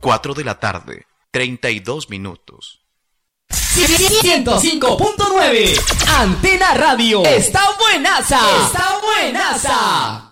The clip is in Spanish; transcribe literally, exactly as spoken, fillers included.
cuatro de la tarde, treinta y dos minutos. ciento cinco punto nueve Antena Radio. Está buenaza. Está buenaza.